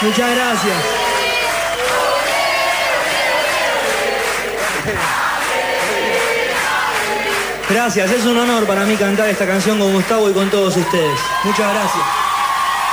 Muchas gracias. Gracias, es un honor para mí cantar esta canción con Gustavo y con todos ustedes. Muchas gracias.